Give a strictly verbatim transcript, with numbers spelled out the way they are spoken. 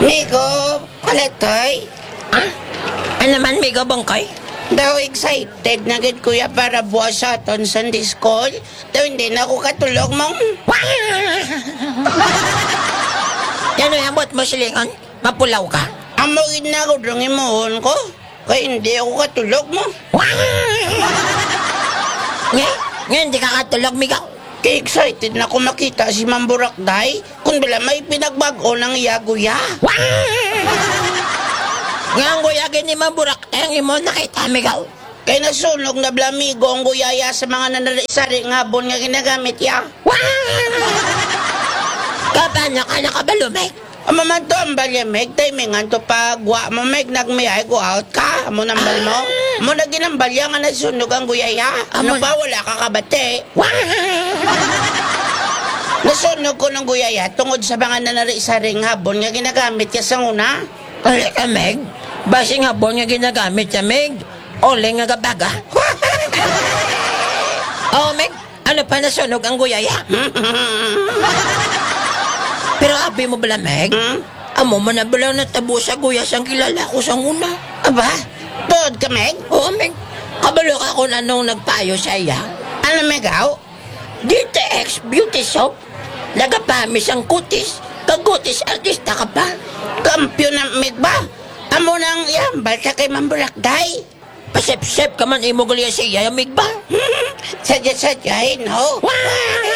Migo, kalatoy. Ah? Ano naman, Migo Bongkoy? Daw excited na gid kuya para buwas sa aton Sunday school. Daw hindi na ako katulog mong. Yan o yung mo silingon? Mapulaw ka? Amo gid na ako dong imuhon ko. Kaya hindi ako katulog mo. Nga? Nga hindi ka katulog, Migo? Kaya excited na ako makita si Mamburakday. Kung bila may pinagbago ng iyaguya. Nga ang guyagin ni Mamburak, eh, ang imo nakita, Migo. Kaya nasunog na blamigo ang guyaya sa mga nanalisari ng habon nga ginagamit ya. Kapanya ka nakabalo, Meg? Amo man to ang balyamig, timingan to pagwa mo meg nagmiyay go out ka. Amo nambal mo. Amo na ginambalya nga nasunog ang guyaya. Ano Amo- ba wala ka kabate? Nasunog ko ng guyaya tungod sa mga nanalisari ng habon nga ginagamit ka sa una. Kali ka, Meg? Basi nga bon nga ginagamit sa Meg. Ole nga gabaga. Oh, Meg, ano pa nasunog ang guyaya? Pero abi mo bala, Meg? Hmm? Amo man na bala natabo sa guyas ang kilala ko sa una. Aba, tuod ka meg? Oo, Meg. Kabalo ka kung anong nagpayo sa iya. Ano megaw? D T X Beauty Soap. Nagapamis ang kutis. Kagutis artista ka pa. Kampyo na meg ba? Amo nang yambal ka kay Mamburakday. Pasep-sep ka man imo gulya sa iya, Meg ba? Sadya-sadyahin ho.